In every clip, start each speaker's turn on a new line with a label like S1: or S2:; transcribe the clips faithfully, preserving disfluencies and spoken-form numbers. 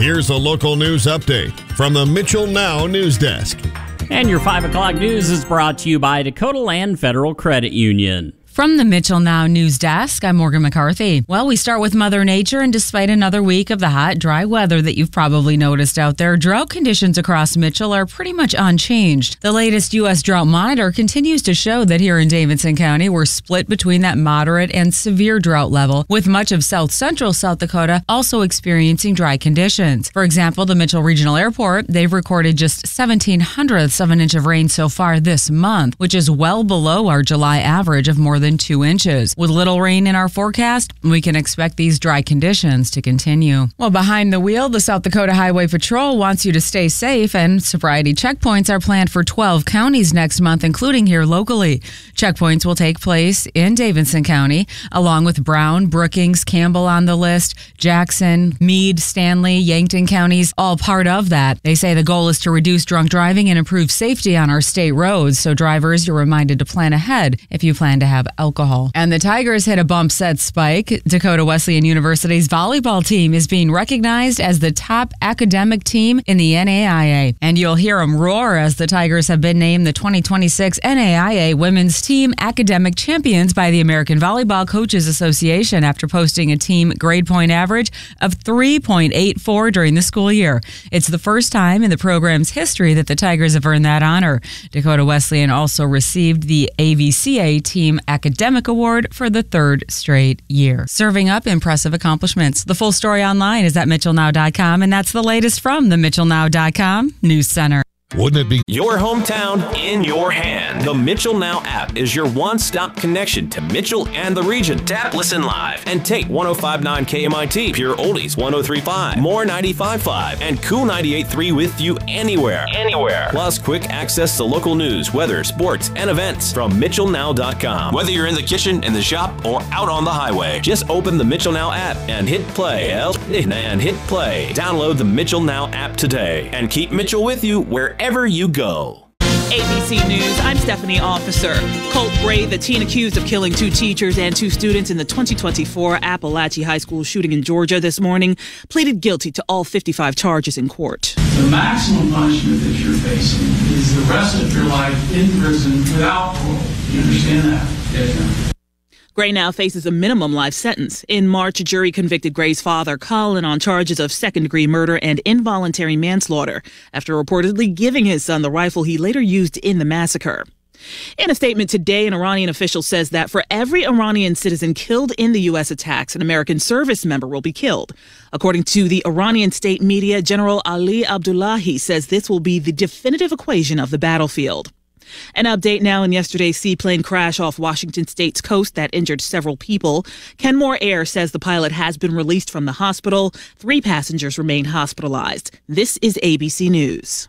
S1: Here's a local news update from the Mitchell Now News Desk.
S2: And your five o'clock news is brought to you by Dakota Land Federal Credit Union.
S3: From the Mitchell Now News Desk, I'm Morgan McCarthy. Well, we start with Mother Nature, and despite another week of the hot, dry weather that you've probably noticed out there, drought conditions across Mitchell are pretty much unchanged. The latest U S Drought Monitor continues to show that here in Davidson County, we're split between that moderate and severe drought level, with much of south central South Dakota also experiencing dry conditions. For example, the Mitchell Regional Airport, they've recorded just seventeen hundredths of an inch of rain so far this month, which is well below our July average of more than than two inches. With little rain in our forecast, we can expect these dry conditions to continue. Well, behind the wheel, the South Dakota Highway Patrol wants you to stay safe, and sobriety checkpoints are planned for twelve counties next month, including here locally. Checkpoints will take place in Davidson County, along with Brown, Brookings, Campbell on the list, Jackson, Meade, Stanley, Yankton counties, all part of that. They say the goal is to reduce drunk driving and improve safety on our state roads, so drivers, you're reminded to plan ahead if you plan to have alcohol. And the Tigers hit a bump set spike. Dakota Wesleyan University's volleyball team is being recognized as the top academic team in the N A I A. And you'll hear them roar as the Tigers have been named the twenty twenty-six N A I A Women's Team Academic Champions by the American Volleyball Coaches Association after posting a team grade point average of three point eight four during the school year. It's the first time in the program's history that the Tigers have earned that honor. Dakota Wesleyan also received the A V C A Team Academic Award for the third straight year. Serving up impressive accomplishments. The full story online is at mitchell now dot com, and that's the latest from the mitchell now dot com News Center.
S1: Wouldn't it be
S4: your hometown in your hand? The Mitchell Now app is your one-stop connection to Mitchell and the region. Tap Listen Live and take one oh five point nine K M I T, Pure Oldies one oh three point five, More ninety-five point five, and Cool ninety-eight point three with you anywhere. Anywhere. Plus quick access to local news, weather, sports, and events from mitchell now dot com. Whether you're in the kitchen, in the shop, or out on the highway, just open the Mitchell Now app and hit play. And hit play. Download the Mitchell Now app today and keep Mitchell with you wherever Wherever you go.
S5: A B C News, I'm Stephanie Officer. Colt Bray, the teen accused of killing two teachers and two students in the twenty twenty-four Appalachia High School shooting in Georgia this morning, pleaded guilty to all fifty-five charges in court.
S6: The maximum punishment that you're facing is the rest of your life in prison without parole. You understand that? Yes, ma'am.
S5: Gray now faces a minimum life sentence. In March, a jury convicted Gray's father, Colin, on charges of second-degree murder and involuntary manslaughter after reportedly giving his son the rifle he later used in the massacre. In a statement today, an Iranian official says that for every Iranian citizen killed in the U S attacks, an American service member will be killed. According to the Iranian state media, General Ali Abdullahi says this will be the definitive equation of the battlefield. An update now in yesterday's seaplane crash off Washington state's coast that injured several people. Kenmore Air says the pilot has been released from the hospital. Three passengers remain hospitalized. This is A B C News.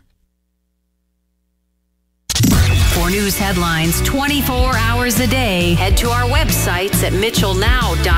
S7: For news headlines twenty-four hours a day, head to our websites at mitchell now dot com.